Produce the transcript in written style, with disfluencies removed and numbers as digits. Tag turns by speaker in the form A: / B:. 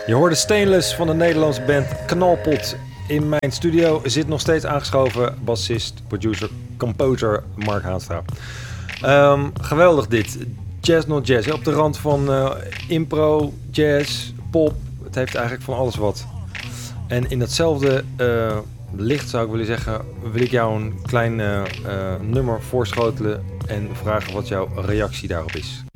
A: Je hoorde Stainless van de Nederlandse band Knalpot. In mijn studio zit nog steeds aangeschoven bassist, producer, composer Mark Haanstra. Geweldig dit. Jazz not jazz. Op de rand van impro, jazz, pop. Het heeft eigenlijk van alles wat. En in datzelfde licht zou ik willen zeggen, wil ik jou een klein nummer voorschotelen en vragen wat jouw reactie daarop is.